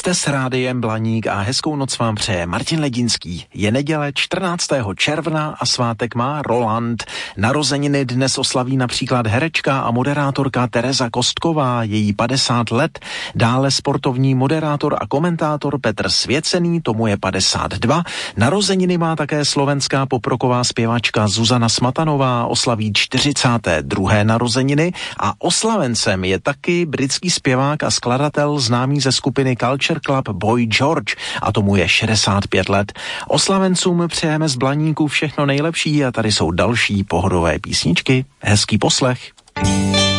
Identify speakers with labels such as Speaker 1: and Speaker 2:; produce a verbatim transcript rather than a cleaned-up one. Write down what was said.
Speaker 1: Jste s rádiem Blaník a hezkou noc vám přeje Martin Ledinský. Je neděle čtrnáctého června a svátek má Roland. Narozeniny dnes oslaví například herečka a moderátorka Tereza Kostková, její padesát let. Dále sportovní moderátor a komentátor Petr Svěcený, tomu je padesát dva. Narozeniny má také slovenská poproková zpěvačka Zuzana Smatanová, oslaví čtyřicáté druhé narozeniny a oslavencem je taky britský zpěvák a skladatel známý ze skupiny Culture Club Boy George a tomu je šedesát pět let. Oslavencům přejeme z Blaníku všechno nejlepší a tady jsou další pohodové písničky. Hezký poslech.